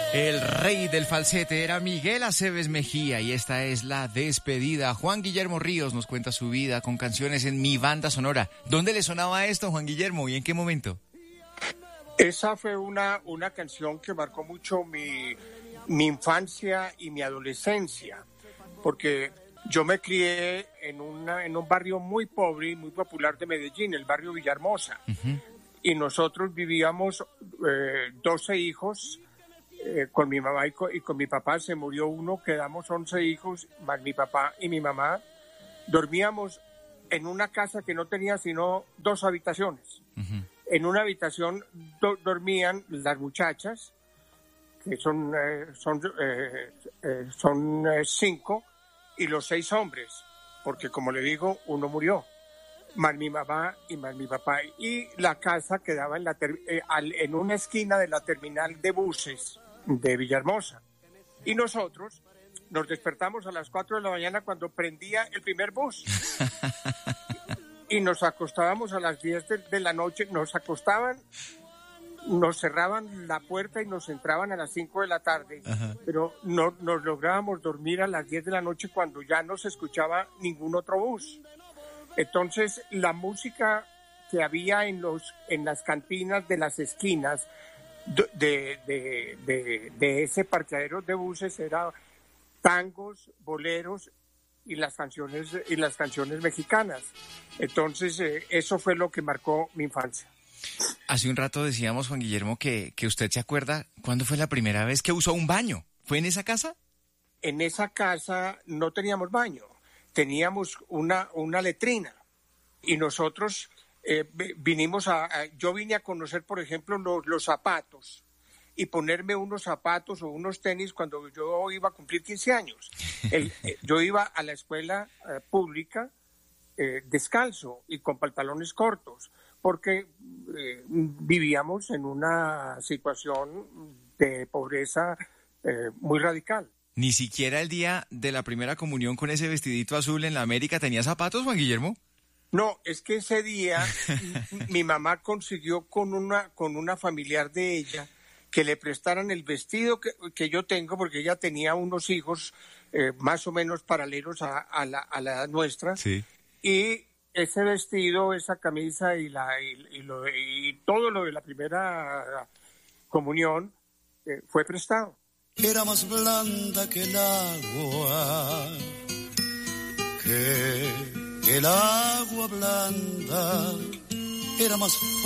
El rey del falsete era Miguel Aceves Mejía y esta es la despedida. Juan Guillermo Ríos nos cuenta su vida con canciones en Mi Banda Sonora. ¿Dónde le sonaba esto, Juan Guillermo, y en qué momento? Esa fue una canción que marcó mucho mi infancia y mi adolescencia, porque yo me crié en un barrio muy pobre y muy popular de Medellín, el barrio Villahermosa. Uh-huh. Y nosotros vivíamos 12 hijos, con mi mamá y con mi papá. Se murió uno, quedamos 11 hijos, más mi papá y mi mamá. Dormíamos en una casa que no tenía sino 2 habitaciones. Uh-huh. En una habitación dormían las muchachas, que son 5, y los 6 hombres, porque como le digo, uno murió, más mi mamá y más mi papá. Y la casa quedaba en una esquina de la terminal de buses de Villahermosa. Y nosotros nos despertamos a las 4 de la mañana cuando prendía el primer bus. Y nos acostábamos a las 10 de la noche, nos cerraban la puerta y nos entraban a las 5 de la tarde. Ajá. Pero no nos lográbamos dormir a las 10 de la noche cuando ya no se escuchaba ningún otro bus. Entonces, la música que había en las cantinas de las esquinas de ese parqueadero de buses era tangos, boleros y las canciones mexicanas. Entonces, eso fue lo que marcó mi infancia. Hace un rato decíamos, Juan Guillermo, que usted se acuerda cuándo fue la primera vez que usó un baño. ¿Fue en esa casa? En esa casa no teníamos baño, teníamos una letrina. Y nosotros yo vine a conocer, por ejemplo, los zapatos, y ponerme unos zapatos o unos tenis cuando yo iba a cumplir 15 años. Yo iba a la escuela pública descalzo y con pantalones cortos, porque vivíamos en una situación de pobreza muy radical. ¿Ni siquiera el día de la primera comunión con ese vestidito azul en la América tenía zapatos, Juan Guillermo? No, es que ese día mi mamá consiguió con una familiar de ella que le prestaran el vestido que yo tengo, porque ella tenía unos hijos más o menos paralelos a la edad nuestra. Sí. Y ese vestido, esa camisa y todo lo de la primera comunión fue prestado. Era más blanda que el agua, que el agua blanda, era más